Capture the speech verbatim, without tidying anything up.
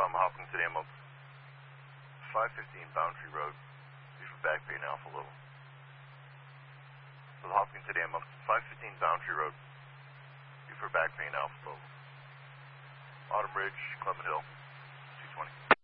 um, Hopkins City, I'm up five fifteen Boundary Road, be for back bay and Alpha Level. So the Hopkins City, I'm up five fifteen Boundary Road, be for back bay and Alpha Level. Autumn Ridge, Clement Hill, two twenty.